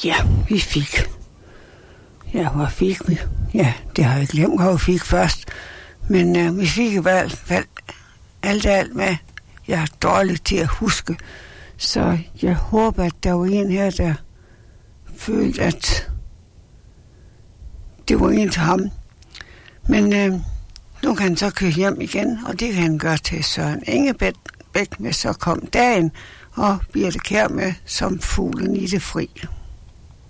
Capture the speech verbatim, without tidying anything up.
Ja, vi fik. Ja, hvad fik vi? Ja, det har jeg glemt, hvad vi fik først. Men øh, vi fik i hvert fald alt alt med. Jeg er dårlig til at huske. Så jeg håber, at der var en her, der følte, at det var en til ham. Men øh, nu kan han så køre hjem igen, og det kan han gøre til Søren Engebæk med, så kom dagen, og bliver det kær med som fuglen i det fri.